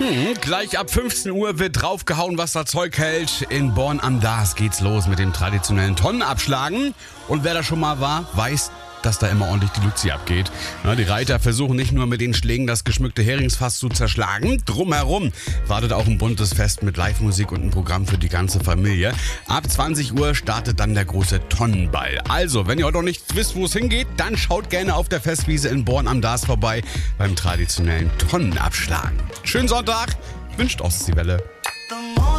Gleich ab 15 Uhr wird draufgehauen, was das Zeug hält. In Born am Daas geht's los mit dem traditionellen Tonnenabschlagen. Und wer da schon mal war, weiß, dass da immer ordentlich die Luzi abgeht. Ja, die Reiter versuchen nicht nur mit den Schlägen das geschmückte Heringsfass zu zerschlagen. Drumherum wartet auch ein buntes Fest mit Live-Musik und ein Programm für die ganze Familie. Ab 20 Uhr startet dann der große Tonnenball. Also, wenn ihr heute noch nicht wisst, wo es hingeht, dann schaut gerne auf der Festwiese in Born am Daas vorbei beim traditionellen Tonnenabschlagen. Schönen Sonntag, wünscht Ostseewelle.